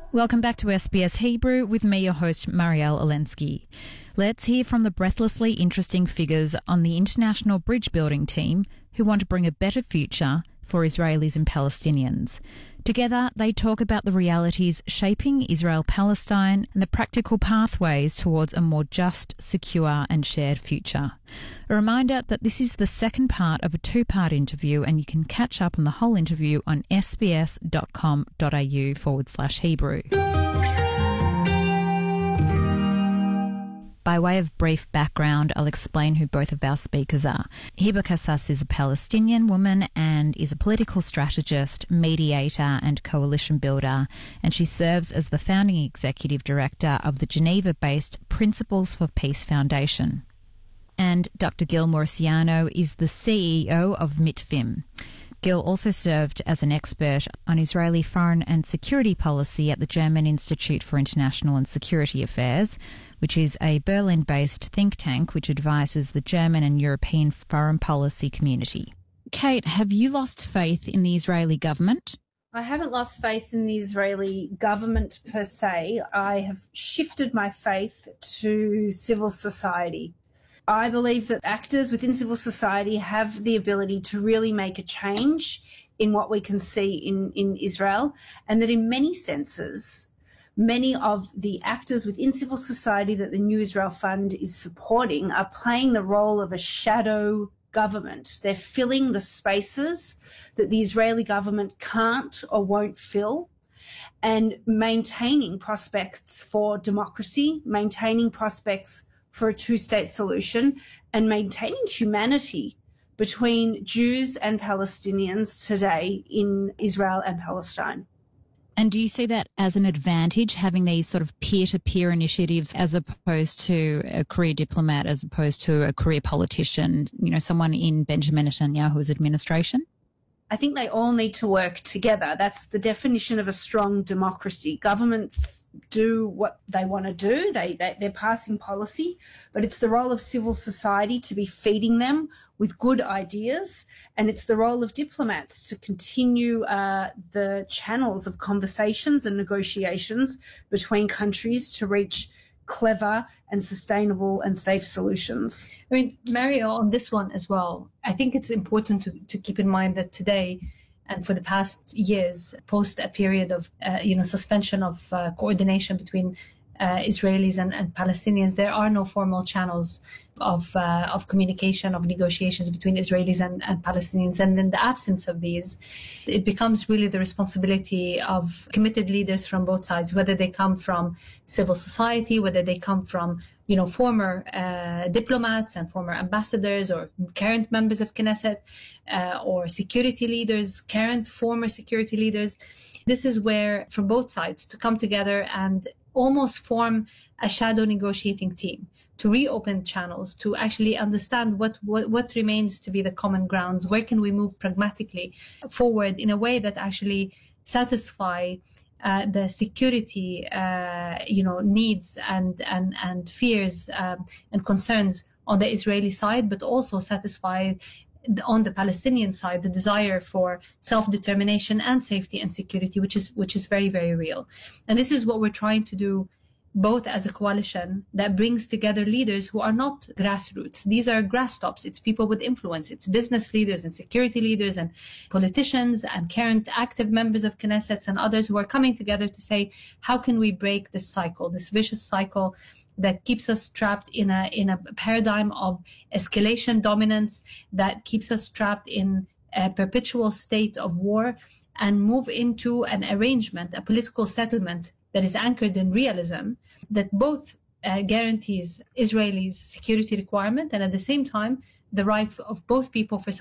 Welcome back to SBS Hebrew with me, your host, Marielle Olensky. Let's hear from the breathlessly interesting figures on the International Bridge Building team who want to bring a better future for Israelis and Palestinians. Together, they talk about the realities shaping Israel-Palestine and the practical pathways towards a more just, secure and shared future. A reminder that this is the second part of a two-part interview, and you can catch up on the whole interview on sbs.com.au/Hebrew. By way of brief background, I'll explain who both of our speakers are. Hiba Kassas is a Palestinian woman and is a political strategist, mediator and coalition builder, and she serves as the founding executive director of the Geneva-based Principles for Peace Foundation. And Dr. Gil Mauriciano is the CEO of MITFIM. Gil also served as an expert on Israeli foreign and security policy at the German Institute for International and Security Affairs, which is a Berlin-based think tank which advises the German and European foreign policy community. Kate, have you lost faith in the Israeli government? I haven't lost faith in the Israeli government per se. I have shifted my faith to civil society. I believe that actors within civil society have the ability to really make a change in what we can see in Israel, and that in many senses, many of the actors within civil society that the New Israel Fund is supporting are playing the role of a shadow government. They're filling the spaces that the Israeli government can't or won't fill, and maintaining prospects for democracy, maintaining prospects for a two-state solution, and maintaining humanity between Jews and Palestinians today in Israel and Palestine. And do you see that as an advantage, having these sort of peer-to-peer initiatives as opposed to a career diplomat, as opposed to a career politician, someone in Benjamin Netanyahu's administration? I think they all need to work together. That's the definition of a strong democracy. Governments do what they want to do. They're passing policy, but it's the role of civil society to be feeding them with good ideas, and it's the role of diplomats to continue the channels of conversations and negotiations between countries to reach clever and sustainable and safe solutions. I mean, Mario, on this one as well, I think it's important to keep in mind that today and for the past years, post a period of, suspension of coordination between Israelis and Palestinians, there are no formal channels of communication, of negotiations between Israelis and Palestinians. And in the absence of these, it becomes really the responsibility of committed leaders from both sides, whether they come from civil society, whether they come from, former diplomats and former ambassadors or current members of Knesset, or security leaders, former security leaders. This is where, from both sides, to come together and almost form a shadow negotiating team, to reopen channels, to actually understand what remains to be the common grounds. Where can we move pragmatically forward in a way that actually satisfy the security, needs and fears and concerns on the Israeli side, but also satisfy on the Palestinian side the desire for self-determination and safety and security, which is very, very real. And this is what we're trying to do, both as a coalition that brings together leaders who are not grassroots. These are grass tops. It's people with influence. It's business leaders and security leaders and politicians and current active members of Knesset and others who are coming together to say, how can we break this cycle, this vicious cycle that keeps us trapped in a paradigm of escalation dominance, that keeps us trapped in a perpetual state of war, and move into an arrangement, a political settlement that is anchored in realism, that both guarantees Israelis' security requirement and at the same time the right of both people for